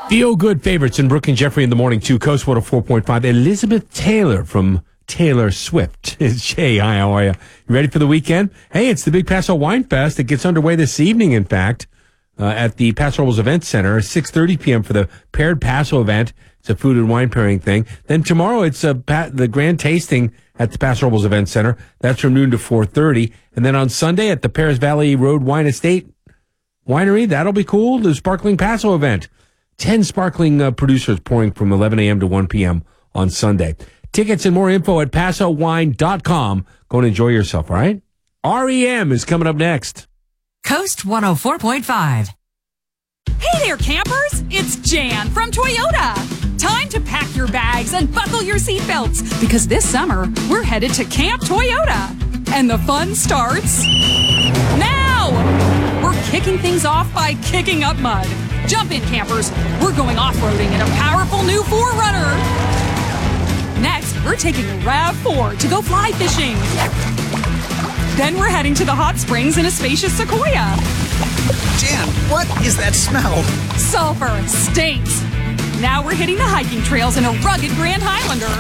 Feel good favorites in Brooke and Jeffrey in the morning, too. Coast 104.5. Elizabeth Taylor from Taylor Swift. Hey, hi, how are you? You ready for the weekend? Hey, it's the Big Paso Wine Fest. It gets underway this evening, in fact, at the Paso Robles Event Center, 6:30 p.m. for the Paired Paso event. It's a food and wine pairing thing. Then tomorrow, it's the grand tasting at the Paso Robles Event Center. That's from noon to 4:30. And then on Sunday at the Paris Valley Road Wine Estate Winery, that'll be cool. The Sparkling Paso event. 10 sparkling producers pouring from 11 a.m. to 1 p.m. on Sunday. Tickets and more info at PasoWine.com. Go and enjoy yourself, all right? REM is coming up next. Coast 104.5. Hey there, campers! It's Jan from Toyota. Time to pack your bags and buckle your seatbelts because this summer we're headed to Camp Toyota. And the fun starts now! We're kicking things off by kicking up mud. Jump in, campers. We're going off-roading in a powerful new 4Runner. Next, we're taking a RAV4 to go fly fishing. Then we're heading to the hot springs in a spacious Sequoia. Jan, what is that smell? Sulfur stinks. Now we're hitting the hiking trails in a rugged Grand Highlander.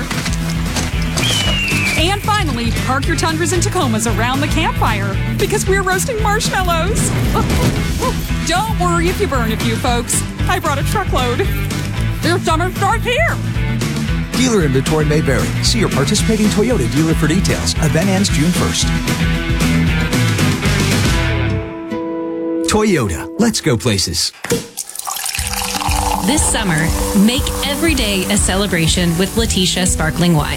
And finally, park your Tundras and Tacomas around the campfire because we're roasting marshmallows. Don't worry if you burn a few, folks. I brought a truckload. Their summer starts here. Dealer inventory may vary. See your participating Toyota dealer for details. Event ends June 1st. Toyota. Let's go places. This summer, make every day a celebration with Letitia Sparkling Wine.